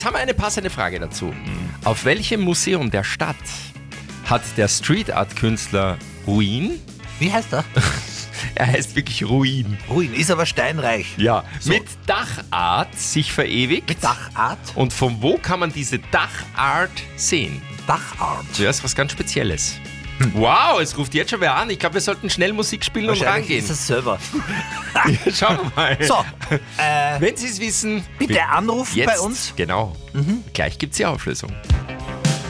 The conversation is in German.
haben wir eine passende Frage dazu. Auf welchem Museum der Stadt hat der Street Art Künstler Ruin, Wie heißt er? er heißt wirklich Ruin, Ruin, ist aber steinreich. ja, So. mit Dachart sich verewigt? Mit Dachart? Und von wo kann man diese Dachart sehen? Dachart. Ja, ist was ganz Spezielles. Wow, es ruft jetzt schon wer an. Ich glaube, wir sollten schnell Musik spielen und Wahrscheinlich rangehen. ist es selber. Schauen wir mal. So, Wenn Sie es wissen, bitte anrufen jetzt, bei uns. Genau. Gleich gibt es die Auflösung.